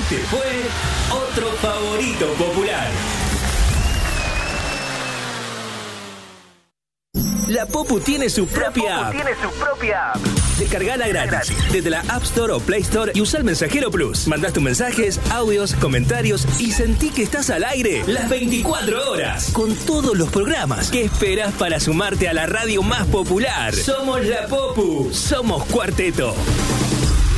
Este fue otro favorito popular. La Popu tiene su propia app. Descargala gratis desde la App Store o Play Store y usa el Mensajero Plus. Mandás tus mensajes, audios, comentarios y sentí que estás al aire las 24 horas con todos los programas. ¿Qué esperás para sumarte a la radio más popular? Somos la Popu, somos Cuarteto.